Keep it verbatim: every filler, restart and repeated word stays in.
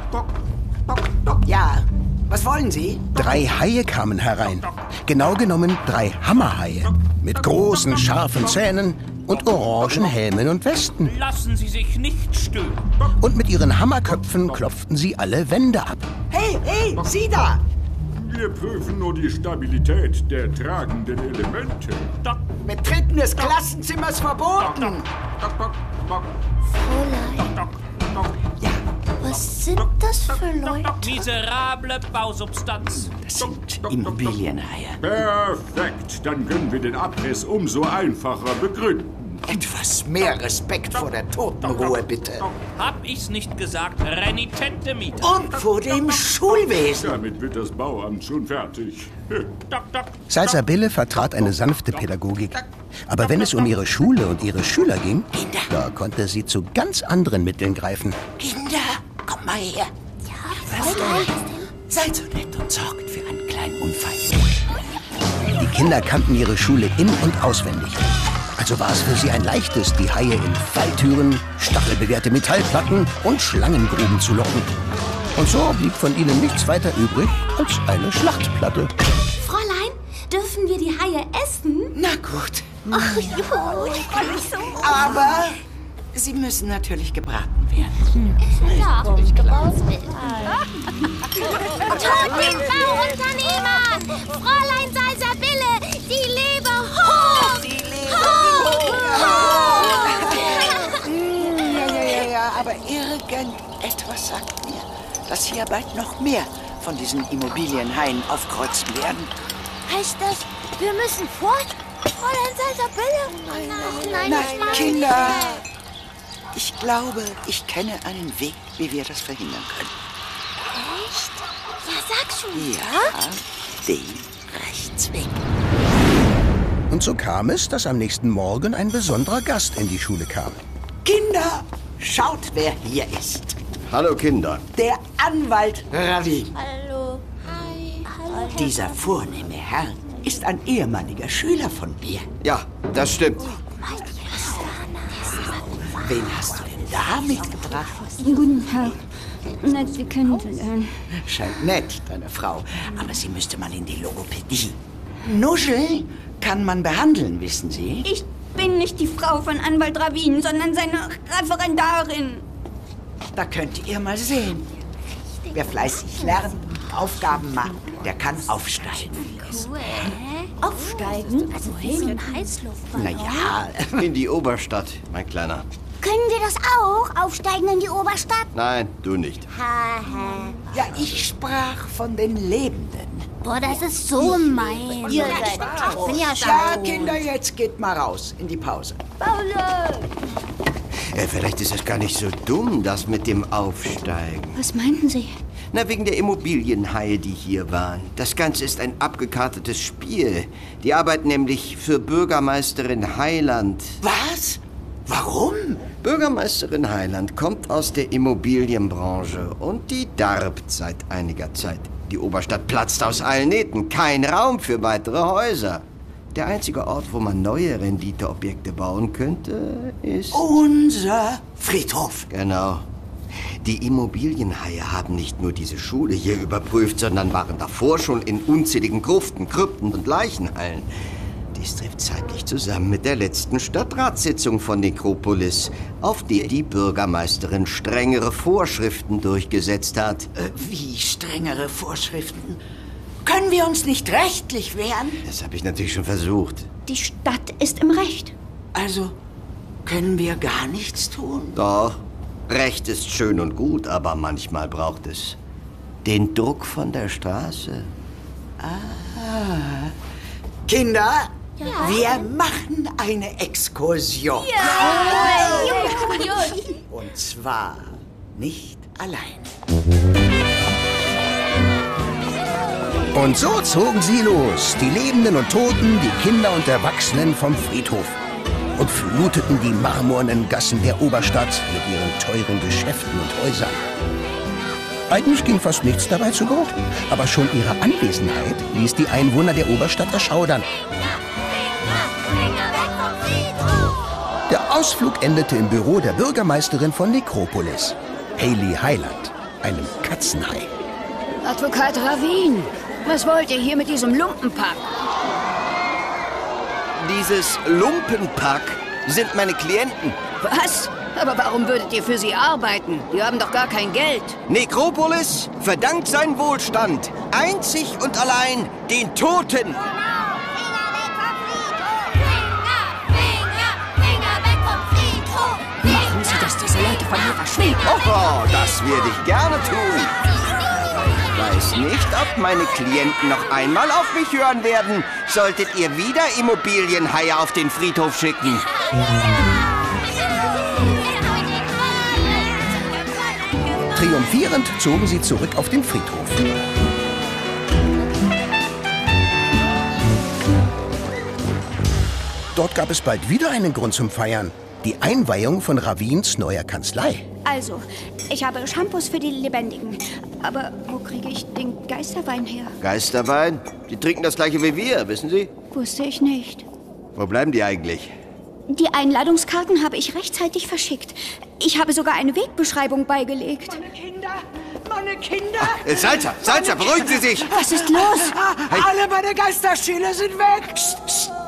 Ja, was wollen Sie? Drei Haie kamen herein. Genau genommen drei Hammerhaie. Mit großen, scharfen Zähnen und orangen Helmen und Westen. Lassen Sie sich nicht stören. Und mit ihren Hammerköpfen klopften sie alle Wände ab. Hey, hey, Sie da! Wir prüfen nur die Stabilität der tragenden Elemente. Betreten des Klassenzimmers verboten! Fräulein, Ja, was sind das für Leute? Miserable Bausubstanz. das sind Immobilienhaie. Perfekt, dann können wir den Abriss umso einfacher begründen. Etwas mehr Respekt vor der Totenruhe, bitte. Hab ich's nicht gesagt? Renitente Mieter. Und vor dem Schulwesen. Damit wird das Bauamt schon fertig. Doc, doc. Salsabille vertrat eine sanfte Pädagogik. Aber wenn es um ihre Schule und ihre Schüler ging, da konnte sie zu ganz anderen Mitteln greifen. Kinder, kommt mal her. Fräulein, Seid so nett und sorgt für einen kleinen Unfall. Die Kinder kannten ihre Schule in- und auswendig. Also war es für sie ein leichtes, die Haie in Falltüren, stachelbewehrte Metallplatten und Schlangengruben zu locken. Und so blieb von ihnen nichts weiter übrig als eine Schlachtplatte. Fräulein, dürfen wir die Haie essen? Na gut, Ach, juhu, ich freue mich so. aber sie müssen natürlich gebraten werden. Ja, ich gebaut Tod den Bauunternehmern! Fräulein Salsabille, die lebe hoch! Sie leben hoch! Ja, ja, ja, ja, aber irgendetwas sagt mir, dass hier bald noch mehr von diesen Immobilienhaien aufkreuzen werden. Heißt das, wir müssen fort? Fräulein Salsabille? Nein, nein, nein, Nein, ich meine- Kinder! Ich glaube, ich kenne einen Weg, wie wir das verhindern können. Echt? Ja, sag schon. Ja, den Rechtsweg. Und so kam es, dass am nächsten Morgen ein besonderer Gast in die Schule kam. Kinder, schaut, wer hier ist. Hallo Kinder. Der Anwalt Ravi. Hallo. Hi. Hallo. Dieser vornehme Herr ist ein ehemaliger Schüler von mir. Ja, das stimmt. Wen hast du denn da mitgebracht? Guten Tag. Nett, Sie kennenzulernen. Scheint nett, deine Frau. Aber sie müsste mal in die Logopädie. Nuschel kann man behandeln, wissen Sie? Ich bin nicht die Frau von Anwalt Ravin, sondern seine Referendarin. Da könnt ihr mal sehen. Wer fleißig lernt und Aufgaben macht, der kann aufsteigen. Aufsteigen? Also wohin? Ein Heißluftballon. Naja, In die Oberstadt, mein Kleiner. Können wir das auch? Aufsteigen in die Oberstadt? Nein, du nicht. Haha. ja, ich sprach von den Lebenden. Boah, das ist so gemein. Ihr seid, ich bin ja schon. Ja, Kinder, jetzt geht mal raus in die Pause. Äh, vielleicht ist es gar nicht so dumm, das mit dem Aufsteigen. Was meinten Sie? Na, wegen der Immobilienhaie, die hier waren. Das Ganze ist ein abgekartetes Spiel. Die arbeiten nämlich für Bürgermeisterin Heiland. Was? Warum? Bürgermeisterin Heiland kommt aus der Immobilienbranche und die darbt seit einiger Zeit. Die Oberstadt platzt aus allen Nähten. Kein Raum für weitere Häuser. Der einzige Ort, wo man neue Renditeobjekte bauen könnte, ist... Unser Friedhof. Genau. Die Immobilienhaie haben nicht nur diese Schule hier überprüft, sondern waren davor schon in unzähligen Gruften, Krypten und Leichenhallen. Dies trifft zeitlich zusammen mit der letzten Stadtratssitzung von Nekropolis, auf der die Bürgermeisterin strengere Vorschriften durchgesetzt hat. Äh, wie strengere Vorschriften? Können wir uns nicht rechtlich wehren? Das habe ich natürlich schon versucht. Die Stadt ist im Recht. Also können wir gar nichts tun? Doch, Recht ist schön und gut, aber manchmal braucht es den Druck von der Straße. Kinder, wir machen eine Exkursion. Und zwar nicht allein. Und so zogen sie los, die Lebenden und Toten, die Kinder und Erwachsenen vom Friedhof. Und fluteten die marmornen Gassen der Oberstadt mit ihren teuren Geschäften und Häusern. Eigentlich ging fast nichts dabei zu Bruch, aber schon ihre Anwesenheit ließ die Einwohner der Oberstadt erschaudern. Der Ausflug endete im Büro der Bürgermeisterin von Nekropolis, Hayley Heiland. einem Katzenhai. Advokat Ravin, was wollt ihr hier mit diesem Lumpenpack? Dieses Lumpenpack sind meine Klienten. Was? Aber warum würdet ihr für sie arbeiten? Die haben doch gar kein Geld. Nekropolis verdankt seinen Wohlstand einzig und allein den Toten. Machen Sie, dass diese Leute von hier verschwinden. Oh, das werde ich gerne tun. Ich weiß nicht, ob meine Klienten noch einmal auf mich hören werden, solltet ihr wieder Immobilienhaie auf den Friedhof schicken. Triumphierend zogen sie zurück auf den Friedhof. Dort gab es bald wieder einen Grund zum Feiern. Die Einweihung von Ravins neuer Kanzlei. Also, ich habe Shampoos für die Lebendigen. Aber wo kriege ich den Geisterwein her? Geisterwein? Die trinken das gleiche wie wir, wissen Sie? Wusste ich nicht. Wo bleiben die eigentlich? Die Einladungskarten habe ich rechtzeitig verschickt. Ich habe sogar eine Wegbeschreibung beigelegt. Meine Kinder, meine Kinder. Äh, Salza, Salza, beruhigen Sie sich. Was ist los? Alle meine Geisterstühle sind weg. Psst, psst.